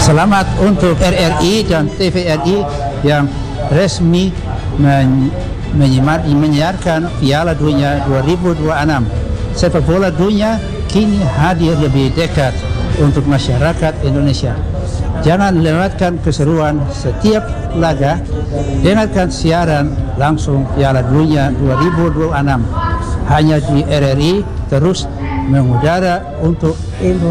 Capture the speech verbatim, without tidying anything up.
Selamat untuk R R I dan T V R I yang resmi men menyimak, menyiarkan Piala Dunia dua ribu dua puluh enam. Sepak bola dunia kini hadir lebih dekat untuk masyarakat Indonesia. Jangan lewatkan keseruan setiap laga. Dengarkan siaran langsung Piala Dunia dua ribu dua puluh enam hanya di R R I, terus mengudara untuk Indonesia.